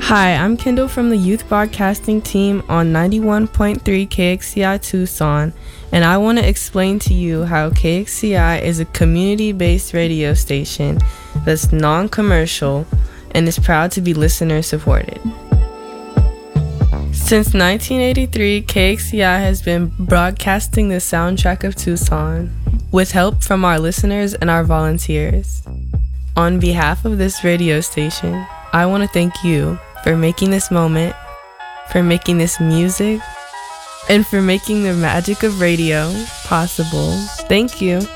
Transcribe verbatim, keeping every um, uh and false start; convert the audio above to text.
Hi, I'm Kendall from the Youth Broadcasting Team on ninety-one point three K X C I Tucson, and I want to explain to you how K X C I is a community-based radio station that's non-commercial and is proud to be listener-supported. Since nineteen eighty-three, K X C I has been broadcasting the soundtrack of Tucson with help from our listeners and our volunteers. On behalf of this radio station, I want to thank you for making this moment, for making this music, and for making the magic of radio possible. Thank you.